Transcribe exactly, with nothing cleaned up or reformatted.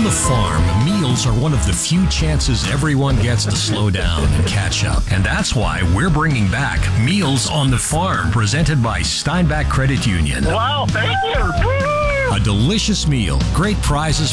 the farm, meals are one of the few chances everyone gets to slow down and catch up. And that's why we're bringing back Meals on the Farm, presented by Steinbach Credit Union. Wow, thank you. A delicious meal, great prizes